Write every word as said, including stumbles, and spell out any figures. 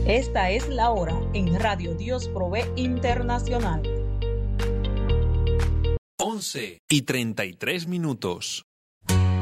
Esta es la hora en Radio Dios Provee Internacional. once y treinta y tres minutos.